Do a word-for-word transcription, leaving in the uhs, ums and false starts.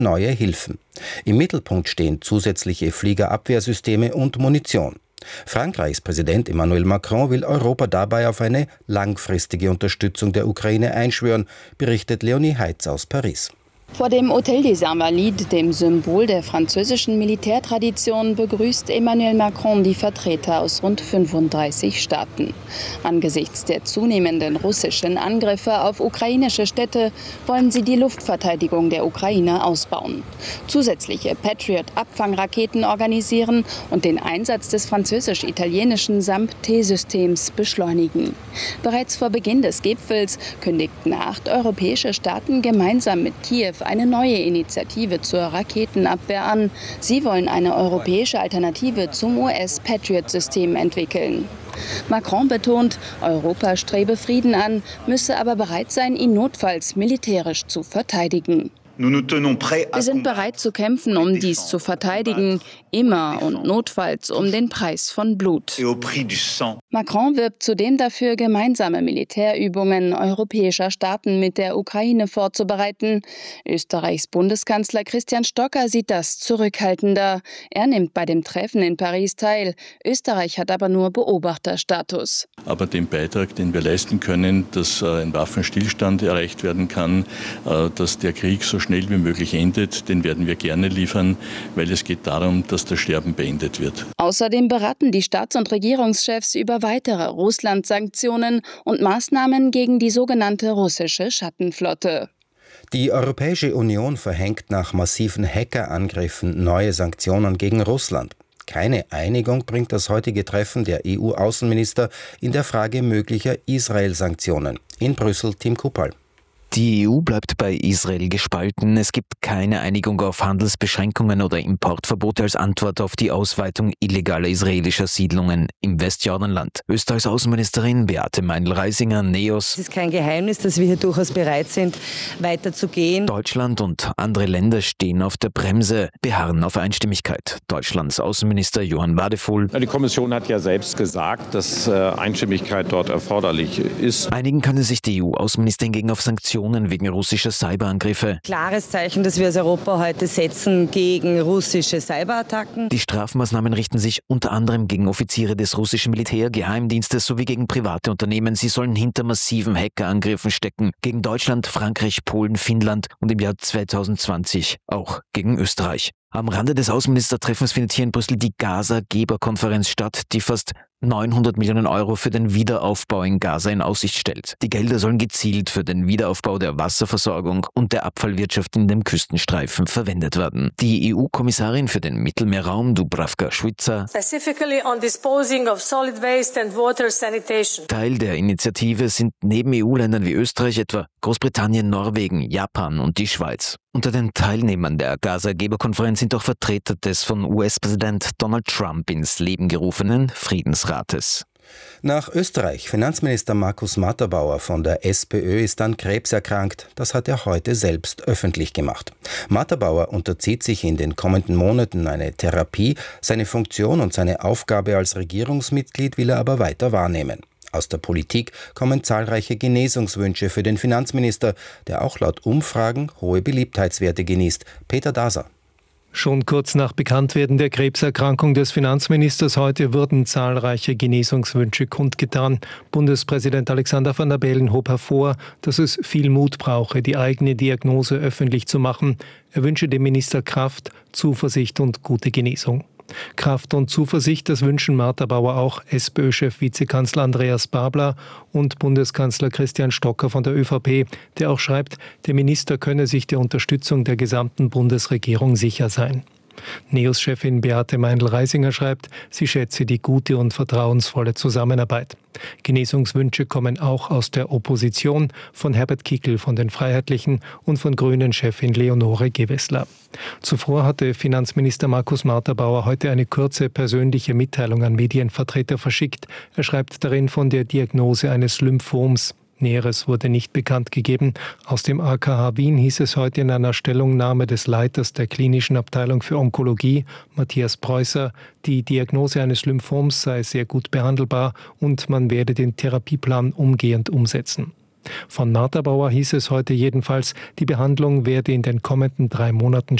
neue Hilfen. Im Mittelpunkt stehen zusätzliche Fliegerabwehrsysteme und Munition. Frankreichs Präsident Emmanuel Macron will Europa dabei auf eine langfristige Unterstützung der Ukraine einschwören, berichtet Leonie Heitz aus Paris. Vor dem Hôtel des Invalides, dem Symbol der französischen Militärtradition, begrüßt Emmanuel Macron die Vertreter aus rund fünfunddreißig Staaten. Angesichts der zunehmenden russischen Angriffe auf ukrainische Städte wollen sie die Luftverteidigung der Ukraine ausbauen, zusätzliche Patriot-Abfangraketen organisieren und den Einsatz des französisch-italienischen S A M P-T-Systems beschleunigen. Bereits vor Beginn des Gipfels kündigten acht europäische Staaten gemeinsam mit Kiew eine neue Initiative zur Raketenabwehr an. Sie wollen eine europäische Alternative zum U S-Patriot-System entwickeln. Macron betont, Europa strebe Frieden an, müsse aber bereit sein, ihn notfalls militärisch zu verteidigen. Wir sind bereit zu kämpfen, um dies zu verteidigen, immer und notfalls um den Preis von Blut. Macron wirbt zudem dafür, gemeinsame Militärübungen europäischer Staaten mit der Ukraine vorzubereiten. Österreichs Bundeskanzler Christian Stocker sieht das zurückhaltender. Er nimmt bei dem Treffen in Paris teil. Österreich hat aber nur Beobachterstatus. Aber den Beitrag, den wir leisten können, dass ein Waffenstillstand erreicht werden kann, dass der Krieg so schnell wie möglich endet, den werden wir gerne liefern, weil es geht darum, dass das Sterben beendet wird. Außerdem beraten die Staats- und Regierungschefs über weitere Russland-Sanktionen und Maßnahmen gegen die sogenannte russische Schattenflotte. Die Europäische Union verhängt nach massiven Hackerangriffen neue Sanktionen gegen Russland. Keine Einigung bringt das heutige Treffen der E U-Außenminister in der Frage möglicher Israel-Sanktionen. In Brüssel Tim Kuppal. Die E U bleibt bei Israel gespalten. Es gibt keine Einigung auf Handelsbeschränkungen oder Importverbote als Antwort auf die Ausweitung illegaler israelischer Siedlungen im Westjordanland. Österreichs Außenministerin Beate Meindl-Reisinger, NEOS. Es ist kein Geheimnis, dass wir hier durchaus bereit sind, weiterzugehen. Deutschland und andere Länder stehen auf der Bremse, beharren auf Einstimmigkeit. Deutschlands Außenminister Johann Wadefuhl. Die Kommission hat ja selbst gesagt, dass Einstimmigkeit dort erforderlich ist. Einigen können sich die E U-Außenminister hingegen auf Sanktionen wegen russischer Cyberangriffe. Klares Zeichen, das wir als Europa heute setzen gegen russische Cyberattacken. Die Strafmaßnahmen richten sich unter anderem gegen Offiziere des russischen Militär-, Geheimdienstes sowie gegen private Unternehmen. Sie sollen hinter massiven Hackerangriffen stecken. Gegen Deutschland, Frankreich, Polen, Finnland und im Jahr zweitausendzwanzig auch gegen Österreich. Am Rande des Außenministertreffens findet hier in Brüssel die Gaza-Geberkonferenz statt, die fast neunhundert Millionen Euro für den Wiederaufbau in Gaza in Aussicht stellt. Die Gelder sollen gezielt für den Wiederaufbau der Wasserversorgung und der Abfallwirtschaft in dem Küstenstreifen verwendet werden. Die E U-Kommissarin für den Mittelmeerraum, Dubravka Šuica, Teil der Initiative sind neben E U-Ländern wie Österreich etwa Großbritannien, Norwegen, Japan und die Schweiz. Unter den Teilnehmern der Gaza-Geberkonferenz sind auch Vertreter des von U S-Präsident Donald Trump ins Leben gerufenen Friedensrates. Nach Österreich. Finanzminister Markus Matterbauer von der SPÖ ist an Krebs erkrankt. Das hat er heute selbst öffentlich gemacht. Matterbauer unterzieht sich in den kommenden Monaten eine Therapie. Seine Funktion und seine Aufgabe als Regierungsmitglied will er aber weiter wahrnehmen. Aus der Politik kommen zahlreiche Genesungswünsche für den Finanzminister, der auch laut Umfragen hohe Beliebtheitswerte genießt. Peter Daser. Schon kurz nach Bekanntwerden der Krebserkrankung des Finanzministers heute wurden zahlreiche Genesungswünsche kundgetan. Bundespräsident Alexander Van der Bellen hob hervor, dass es viel Mut brauche, die eigene Diagnose öffentlich zu machen. Er wünsche dem Minister Kraft, Zuversicht und gute Genesung. Kraft und Zuversicht, das wünschen Matterbauer auch SPÖ-Chef Vizekanzler Andreas Babler und Bundeskanzler Christian Stocker von der ÖVP, der auch schreibt, der Minister könne sich der Unterstützung der gesamten Bundesregierung sicher sein. NEOS-Chefin Beate Meindl-Reisinger schreibt, sie schätze die gute und vertrauensvolle Zusammenarbeit. Genesungswünsche kommen auch aus der Opposition, von Herbert Kickl von den Freiheitlichen und von Grünen-Chefin Leonore Gewessler. Zuvor hatte Finanzminister Markus Matterbauer heute eine kurze persönliche Mitteilung an Medienvertreter verschickt. Er schreibt darin von der Diagnose eines Lymphoms. Näheres wurde nicht bekannt gegeben. Aus dem A K H Wien hieß es heute in einer Stellungnahme des Leiters der klinischen Abteilung für Onkologie, Matthias Preußer, die Diagnose eines Lymphoms sei sehr gut behandelbar und man werde den Therapieplan umgehend umsetzen. Von Matterbauer hieß es heute jedenfalls, die Behandlung werde in den kommenden drei Monaten